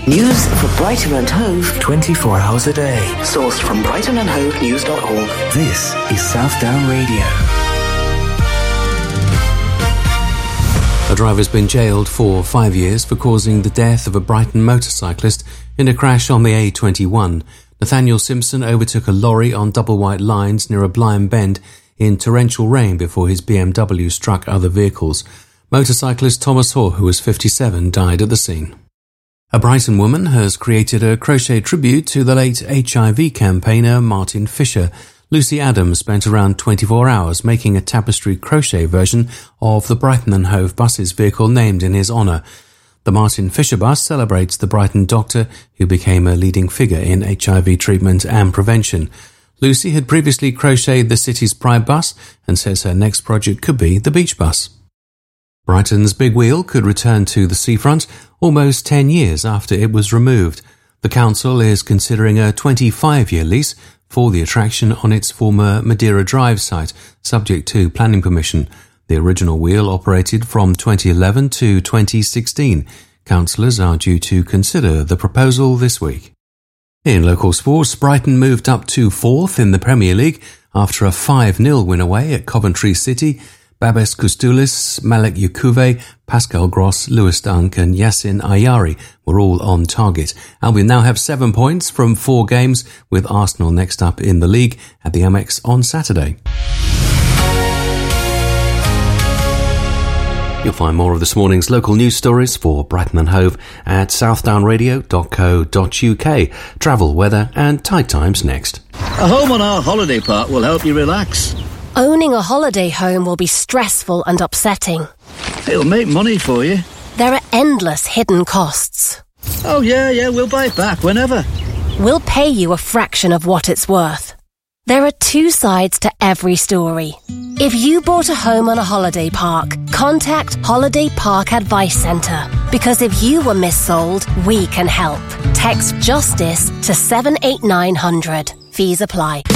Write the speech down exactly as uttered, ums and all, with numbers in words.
News for Brighton and Hove twenty-four hours a day. Sourced from brighton and hove news dot org. This is Southdown Radio. A driver's been jailed for five years for causing the death of a Brighton motorcyclist in a crash on the A twenty-one. Nathaniel Simpson overtook a lorry on double white lines near a blind bend in torrential rain before his B M W struck other vehicles. Motorcyclist Thomas Hoare, who was fifty-seven, died at the scene. A Brighton woman has created a crochet tribute to the late H I V campaigner Martin Fisher. Lucy Adams spent around twenty-four hours making a tapestry crochet version of the Brighton and Hove bus's vehicle named in his honour. The Martin Fisher bus celebrates the Brighton doctor who became a leading figure in H I V treatment and prevention. Lucy had previously crocheted the city's Pride bus and says her next project could be the beach bus. Brighton's Big Wheel could return to the seafront almost ten years after it was removed. The council is considering a twenty-five-year lease for the attraction on its former Madeira Drive site, subject to planning permission. The original wheel operated from twenty eleven to twenty sixteen. Councillors are due to consider the proposal this week. In local sports, Brighton moved up to fourth in the Premier League after a five nil win away at Coventry City. Babes Koustulis, Malek Yokuve, Pascal Gross, Lewis Dunk and Yassin Ayari were all on target. Albion now have seven points from four games, with Arsenal next up in the league at the Amex on Saturday. You'll find more of this morning's local news stories for Brighton and Hove at southdown radio dot co dot uk. Travel, weather and tide times next. A home on our holiday park will help you relax. Owning a holiday home will be stressful and upsetting. It'll make money for you. There are endless hidden costs. Oh yeah, yeah, we'll buy it back whenever. We'll pay you a fraction of what it's worth. There are two sides to every story. If you bought a home on a holiday park, contact Holiday Park Advice Centre. Because if you were missold, we can help. Text JUSTICE to seven eight nine hundred. Fees apply.